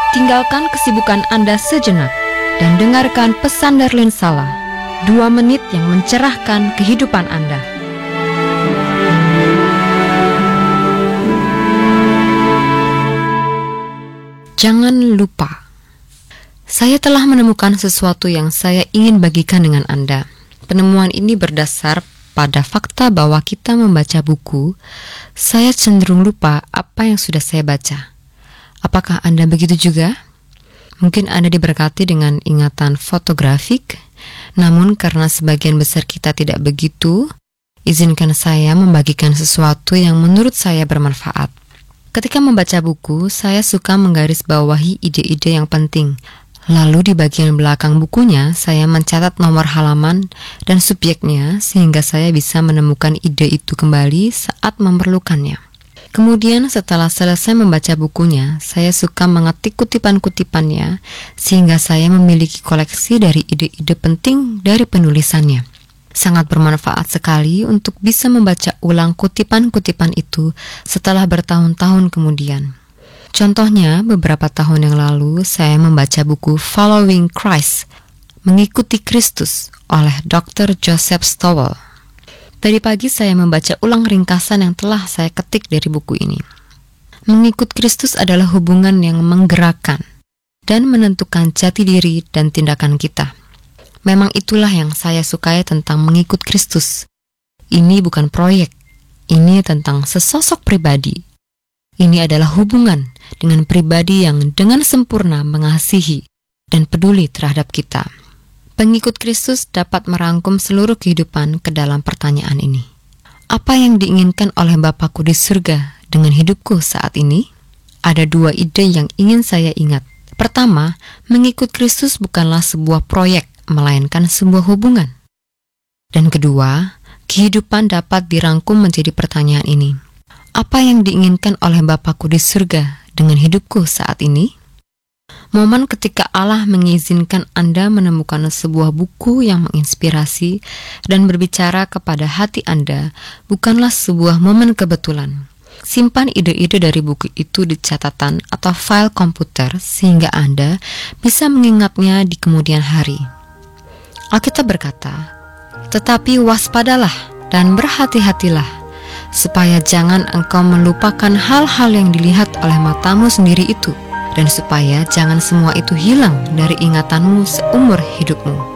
Tinggalkan kesibukan Anda sejenak dan dengarkan pesan Darlene Sala, 2 menit yang mencerahkan kehidupan Anda. Jangan lupa, saya telah menemukan sesuatu yang saya ingin bagikan dengan Anda. Penemuan ini berdasar pada fakta bahwa kita membaca buku, saya cenderung lupa apa yang sudah saya baca. Apakah Anda begitu juga? Mungkin Anda diberkati dengan ingatan fotografik, namun karena sebagian besar kita tidak begitu, izinkan saya membagikan sesuatu yang menurut saya bermanfaat. Ketika membaca buku, saya suka menggarisbawahi ide-ide yang penting. Lalu di bagian belakang bukunya, saya mencatat nomor halaman dan subjeknya sehingga saya bisa menemukan ide itu kembali saat memerlukannya. Kemudian setelah selesai membaca bukunya, saya suka mengetik kutipan-kutipannya sehingga saya memiliki koleksi dari ide-ide penting dari penulisannya. Sangat bermanfaat sekali untuk bisa membaca ulang kutipan-kutipan itu setelah bertahun-tahun kemudian. Contohnya, beberapa tahun yang lalu saya membaca buku Following Christ, Mengikuti Kristus oleh Dr. Joseph Stowell. Tadi pagi saya membaca ulang ringkasan yang telah saya ketik dari buku ini. Mengikut Kristus adalah hubungan yang menggerakkan dan menentukan jati diri dan tindakan kita. Memang itulah yang saya sukai tentang mengikut Kristus. Ini bukan proyek, ini tentang sesosok pribadi. Ini adalah hubungan dengan pribadi yang dengan sempurna mengasihi dan peduli terhadap kita. Pengikut Kristus dapat merangkum seluruh kehidupan ke dalam pertanyaan ini. Apa yang diinginkan oleh Bapakku di surga dengan hidupku saat ini? Ada 2 ide yang ingin saya ingat. Pertama, mengikut Kristus bukanlah sebuah proyek, melainkan sebuah hubungan. Dan kedua, kehidupan dapat dirangkum menjadi pertanyaan ini. Apa yang diinginkan oleh Bapakku di surga dengan hidupku saat ini? Momen ketika Allah mengizinkan Anda menemukan sebuah buku yang menginspirasi dan berbicara kepada hati Anda bukanlah sebuah momen kebetulan. Simpan ide-ide dari buku itu di catatan atau file komputer sehingga Anda bisa mengingatnya di kemudian hari. Alkitab berkata, "Tetapi waspadalah dan berhati-hatilah, supaya jangan engkau melupakan hal-hal yang dilihat oleh matamu sendiri itu, dan supaya jangan semua itu hilang dari ingatanmu seumur hidupmu."